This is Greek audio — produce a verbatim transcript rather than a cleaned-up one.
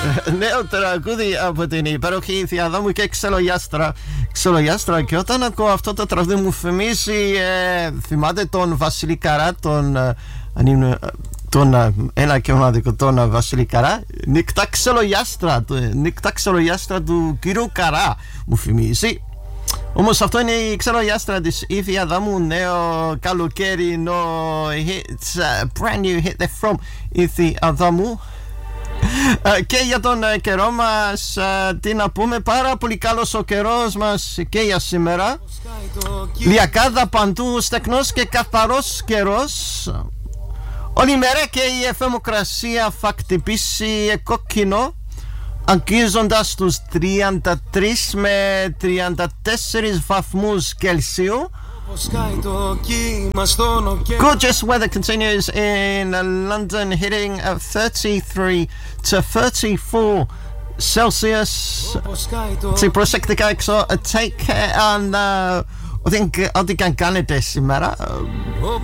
Νέο τραγούδι από την υπέροχη Θειαδάμου και Ξελογιάστρα. Ξελογιάστρα, και όταν ακούω αυτό το τραγούδι μου θυμίζει, ε, θυμάται τον Βασίλη Καρά, τον, ε, αν είναι, τον ε, ένα και μοναδικό τον ε, Βασίλη Καρά. Νύχτα Ξελογιάστρα, νύχτα Ξελογιάστρα του κύριου Καρά μου θυμίζει. Όμως αυτό είναι η Ξελογιάστρα της η Θειαδάμου, νέο καλοκαίρινο hits, uh, brand new hit there from η Θειαδάμου. Uh, και για τον uh, καιρό μας, uh, τι να πούμε, πάρα πολύ καλός ο καιρός μας και για σήμερα. Λιακάδα παντού, στεγνός και καθαρός καιρός. Όλη μέρα και η θερμοκρασία θα χτυπήσει κόκκινο, αγγίζοντας τους τριάντα τρεις με τριάντα τέσσερις βαθμούς Κελσίου. Gorgeous weather continues in London, hitting at thirty-three to thirty-four Celsius. Τι προσεκτικά έξω, take care, and uh, I think ό,τι καν κάνετε σήμερα,